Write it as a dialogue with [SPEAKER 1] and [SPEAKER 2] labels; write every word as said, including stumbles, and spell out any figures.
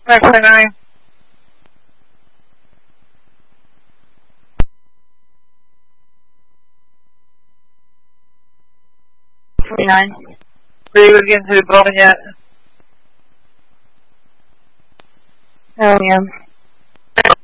[SPEAKER 1] five forty-nine.
[SPEAKER 2] forty-nine.
[SPEAKER 1] Are you going to get into the building yet?
[SPEAKER 2] Oh, yeah.